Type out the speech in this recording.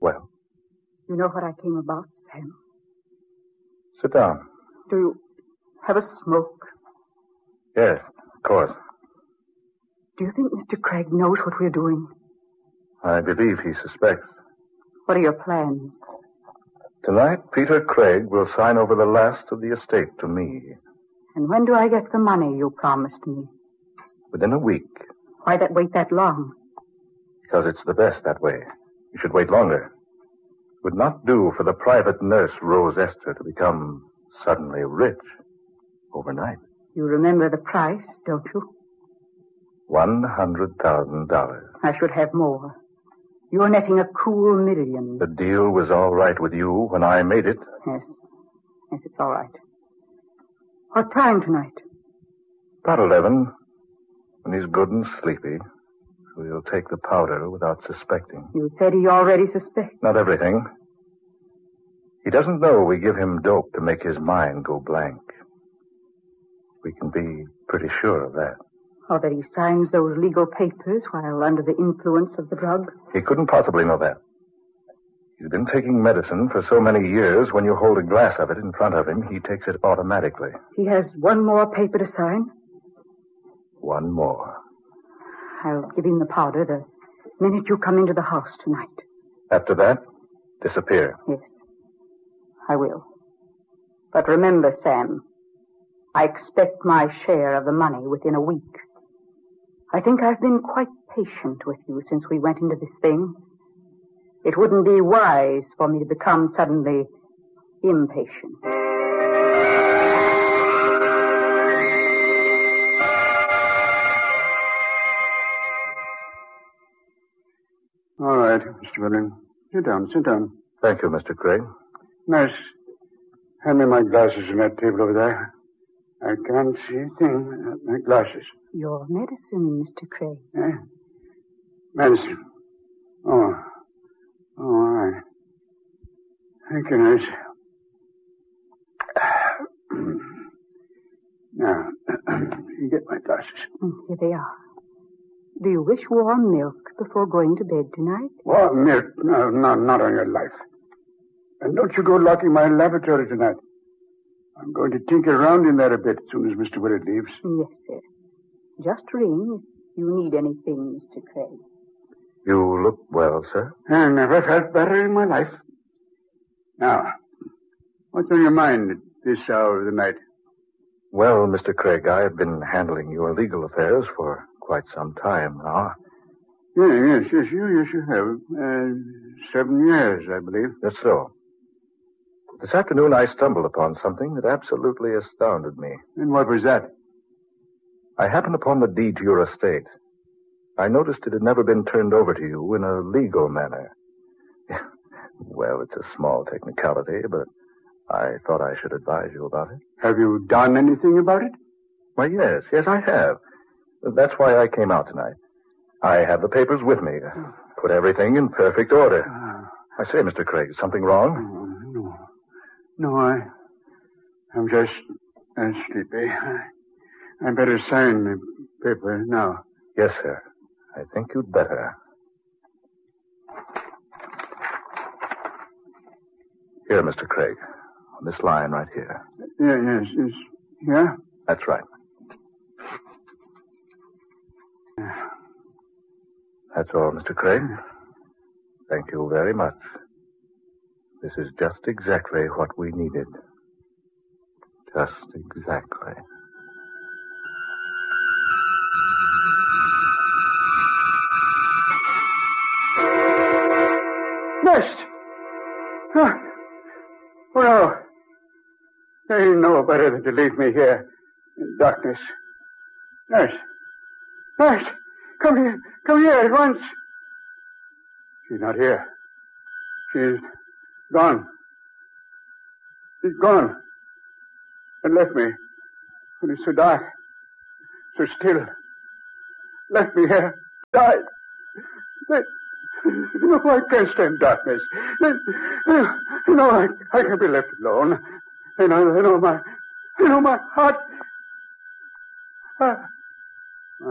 Well? You know what I came about, Sam? Sit down. Do you have a smoke? Yes, of course. Do you think Mr. Craig knows what we're doing? I believe he suspects. What are your plans? Tonight, Peter Craig will sign over the last of the estate to me. And when do I get the money you promised me? Within a week. Why wait that long? Because it's the best that way. You should wait longer. It would not do for the private nurse, Rose Esther, to become suddenly rich overnight. You remember the price, don't you? $100,000. I should have more. You're netting a cool $1 million. The deal was all right with you when I made it. Yes. Yes, it's all right. What time tonight? About 11. When he's good and sleepy. So he'll take the powder without suspecting. You said he already suspects. Not everything. He doesn't know we give him dope to make his mind go blank. We can be pretty sure of that. Or that he signs those legal papers while under the influence of the drug? He couldn't possibly know that. He's been taking medicine for so many years, when you hold a glass of it in front of him, he takes it automatically. He has one more paper to sign? One more. I'll give him the powder the minute you come into the house tonight. After that, disappear. Yes, I will. But remember, Sam, I expect my share of the money within a week. I think I've been quite patient with you since we went into this thing. It wouldn't be wise for me to become suddenly impatient. All right, Mr. William. Sit down, sit down. Thank you, Mr. Craig. Nurse, hand me my glasses on that table over there. I can't see a thing without my glasses. Your medicine, Mr. Craig. Eh? Medicine. Oh, all right. Thank you, nurse. Now, you get my glasses. Here they are. Do you wish warm milk before going to bed tonight? Warm milk? No, not on your life. And don't you go locking my laboratory tonight. I'm going to tinker around in there a bit as soon as Mr. Willard leaves. Yes, sir. Just ring if you need anything, Mr. Craig. You look well, sir. I never felt better in my life. Now, what's on your mind at this hour of the night? Well, Mr. Craig, I've been handling your legal affairs for quite some time now. Yes, you have. 7 years, I believe. That's so. This afternoon I stumbled upon something that absolutely astounded me. And what was that? I happened upon the deed to your estate. I noticed it had never been turned over to you in a legal manner. Well, it's a small technicality, but I thought I should advise you about it. Have you done anything about it? Why, yes, I have. That's why I came out tonight. I have the papers with me. Put everything in perfect order. I say, Mr. Craig, is something wrong? No, I'm just sleepy. I better sign the paper now. Yes, sir. I think you'd better. Here, Mr. Craig. On this line right here. Yes. Yeah? That's right. That's all, Mr. Craig. Thank you very much. This is just exactly what we needed. Just exactly. Nurse! Oh, no. They know better than to leave me here in darkness. Nurse! Come here at once. She's not here. She's gone. She's gone. And left me. When it's so dark, so still. Left me here. Died. No, I can't stand darkness. No, I can't be left alone. I know my heart.